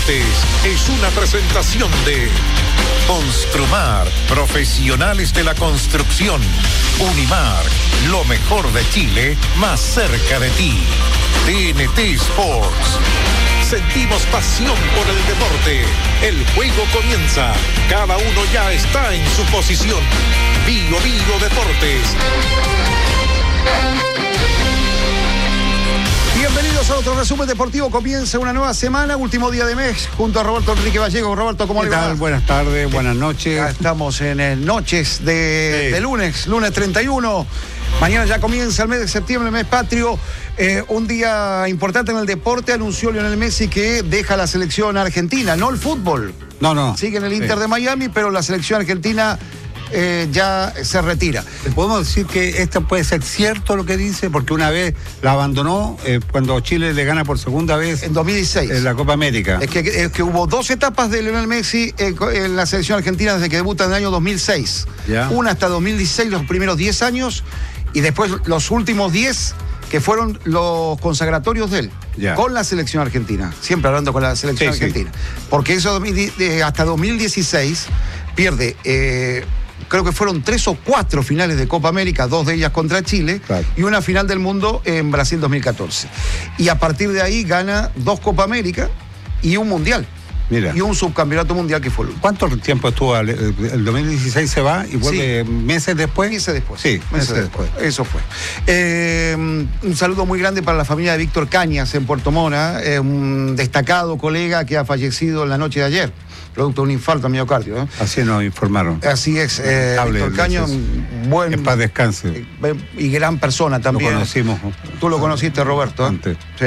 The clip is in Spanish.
Deportes es una presentación de Construmar, profesionales de la construcción. Unimar, lo mejor de Chile, más cerca de ti. TNT Sports. Sentimos pasión por el deporte. El juego comienza. Cada uno ya está en su posición. Bio Deportes. Bienvenidos a otro resumen deportivo. Comienza una nueva semana, último día de mes, junto a Roberto Enrique Vallejo. Roberto, ¿cómo le va? ¿Qué tal? Buenas tardes, buenas noches. Ya estamos en noches de lunes 31. Mañana ya comienza el mes de septiembre, el mes patrio. Un día importante en el deporte. Anunció Lionel Messi que deja la selección argentina, no el fútbol. No. Sigue en el Inter de Miami, pero la selección argentina ya se retira. ¿Podemos decir que esto puede ser cierto lo que dice? Porque una vez la abandonó cuando Chile le gana por segunda vez en 2016 en la Copa América. Es que hubo dos etapas de Lionel Messi en la selección argentina desde que debuta en el año 2006. ¿Ya? Una hasta 2016, los primeros 10 años, y después los últimos 10 que fueron los consagratorios de él. Ya. Con la selección argentina, siempre hablando con la selección argentina. Porque eso hasta 2016 pierde, creo que fueron 3 o 4 finales de Copa América, 2 de ellas contra Chile, claro, y una final del mundo en Brasil 2014. Y a partir de ahí gana 2 Copa América y un Mundial. Mira. Y un subcampeonato mundial que fue el último. ¿Cuánto tiempo estuvo? El 2016 se va y vuelve meses después. Meses después. Sí, meses después. Eso fue. Un saludo muy grande para la familia de Víctor Cañas en Puerto Mora, un destacado colega que ha fallecido en la noche de ayer, producto de un infarto al miocardio. Así nos informaron. Así es. Víctor Cañas, buen. En paz descanse. Y gran persona también. Lo conocimos. Tú lo conociste, Roberto. Antes. Sí.